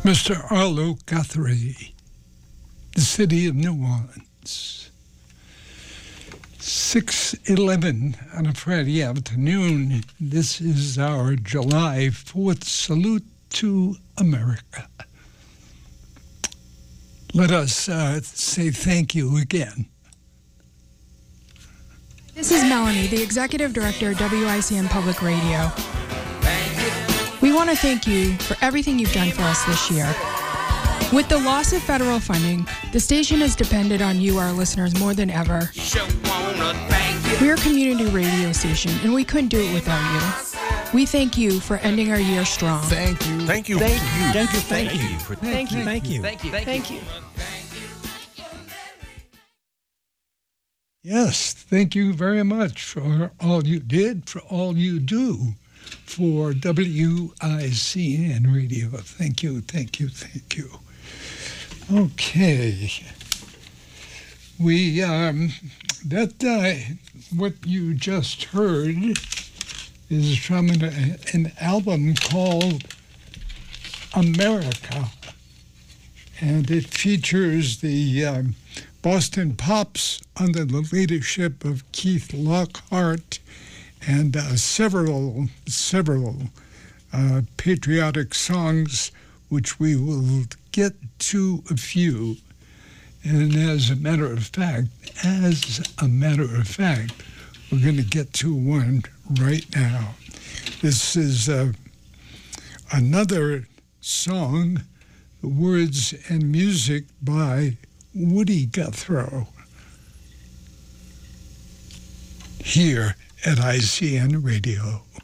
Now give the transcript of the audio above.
Mr. Arlo Guthrie, the city of New Orleans. 6:11 on a Friday afternoon. This is our July 4th salute to America. Let us say thank you again. This is Melanie, the Executive Director of WICN Public Radio. We want to thank you for everything you've done for us this year. With the loss of federal funding, the station has depended on you, our listeners, more than ever. We're a community radio station, and we couldn't do it without you. We thank you for ending our year strong. Thank you. Thank you. Thank you. Thank you. Thank you. Thank you. Thank you. Thank you. Thank you. Yes, thank you very much for all you did, for all you do for WICN Radio. Thank you, thank you, thank you. Okay. What you just heard is from an album called America, and it features the Boston Pops under the leadership of Keith Lockhart and several patriotic songs, which we will get to a few. And as a matter of fact, we're going to get to one right now. This is another song, the words and music by Woody Guthrie, here at ICN Radio.